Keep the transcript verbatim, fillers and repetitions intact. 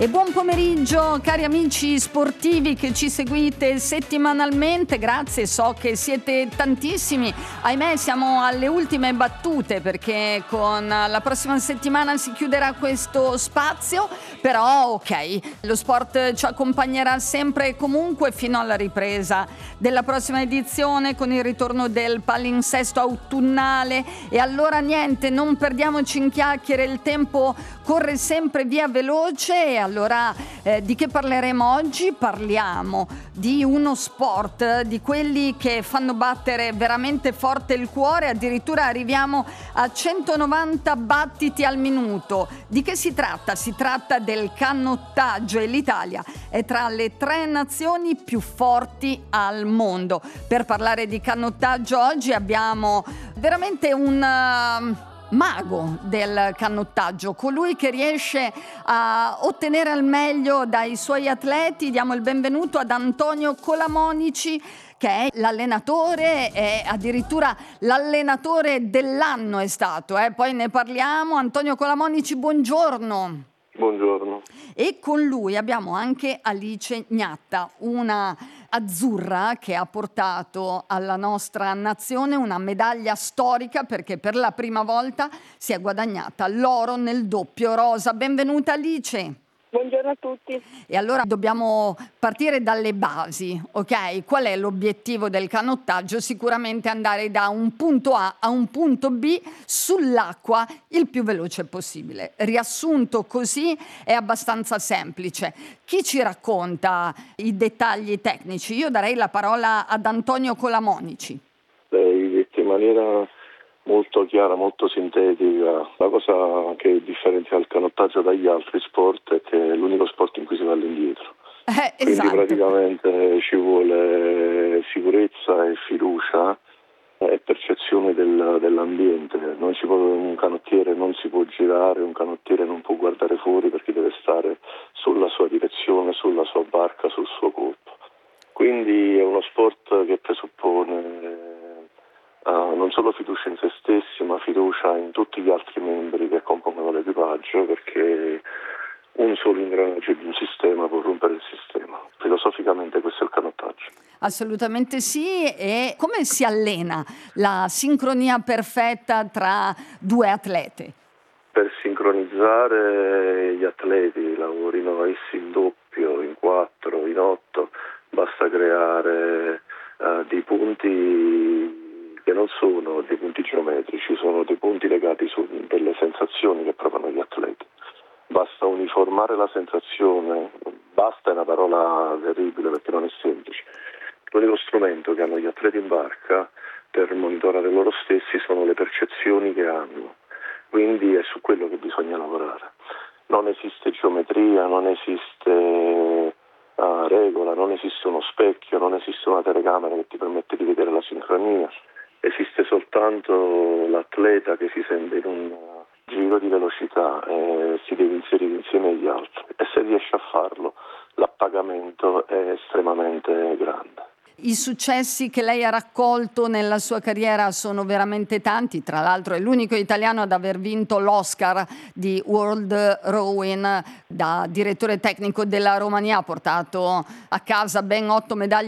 E buon pomeriggio cari amici sportivi che ci seguite settimanalmente, grazie, so che siete tantissimi, ahimè siamo alle ultime battute perché con la prossima settimana si chiuderà questo spazio, però ok, lo sport ci accompagnerà sempre e comunque fino alla ripresa della prossima edizione con il ritorno del palinsesto autunnale e allora niente, non perdiamoci in chiacchiere, il tempo corre sempre via veloce e allora eh, di che parleremo oggi? Parliamo di uno sport, di quelli che fanno battere veramente forte il cuore, addirittura arriviamo a centonovanta battiti al minuto. Di che si tratta? Si tratta del canottaggio e l'Italia è tra le tre nazioni più forti al mondo. Per parlare di canottaggio oggi abbiamo veramente un Uh, mago del canottaggio, colui che riesce a ottenere al meglio dai suoi atleti. Diamo il benvenuto ad Antonio Colamonici, che è l'allenatore, è addirittura l'allenatore dell'anno è stato, eh? Poi ne parliamo. Antonio Colamonici, buongiorno. Buongiorno. E con lui abbiamo anche Alice Gnatta, una azzurra che ha portato alla nostra nazione una medaglia storica perché per la prima volta si è guadagnata l'oro nel doppio rosa. Benvenuta Alice. Buongiorno a tutti. E allora dobbiamo partire dalle basi, ok? Qual è l'obiettivo del canottaggio? Sicuramente andare da un punto A a un punto B sull'acqua il più veloce possibile. Riassunto così è abbastanza semplice. Chi ci racconta i dettagli tecnici? Io darei la parola ad Antonio Colamonici. Lei detto in maniera molto chiara, molto sintetica. La cosa che differenzia il canottaggio dagli altri sport è che è l'unico sport in cui si va all'indietro. Eh, Quindi esatto. praticamente ci vuole sicurezza e fiducia e percezione del, dell'ambiente. Non si può, un canottiere non si può girare, un canottiere non può guardare fuori perché deve stare sulla sua direzione, sulla sua barca, sul suo colpo. Quindi è uno sport che presuppone Uh, non solo fiducia in se stessi, ma fiducia in tutti gli altri membri che compongono l'equipaggio, perché un solo ingranaggio di un sistema può rompere il sistema. Filosoficamente questo è il canottaggio. Assolutamente sì. E come si allena la sincronia perfetta tra due atlete? Per sincronizzare gli atleti, lavorino essi in doppio, in quattro, in otto, basta creare uh, dei punti che non sono dei punti geometrici, sono dei punti legati su delle sensazioni che provano gli atleti. Basta uniformare la sensazione, basta è una parola terribile perché non è semplice. L'unico strumento che hanno gli atleti in barca per monitorare loro stessi sono le percezioni che hanno, quindi è su quello che bisogna lavorare. Non esiste geometria, non esiste uh, regola, non esiste uno specchio, non esiste una telecamera che ti permette di vedere la sincronia. Esiste soltanto l'atleta che si sente in un giro di velocità e si deve inserire insieme agli altri e se riesce a farlo l'appagamento è estremamente grande. I successi che lei ha raccolto nella sua carriera sono veramente tanti, tra l'altro è l'unico italiano ad aver vinto l'Oscar di World Rowing. Da direttore tecnico della Romania ha portato a casa ben otto medaglie